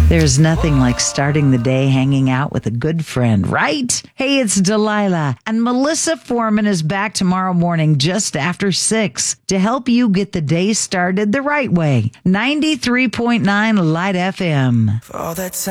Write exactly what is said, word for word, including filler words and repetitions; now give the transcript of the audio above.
There's nothing like starting the day hanging out with a good friend, right? Hey, it's Delilah, and Melissa Foreman is back tomorrow morning just after six to help you get the day started the right way. ninety-three point nine Light F M. For all that time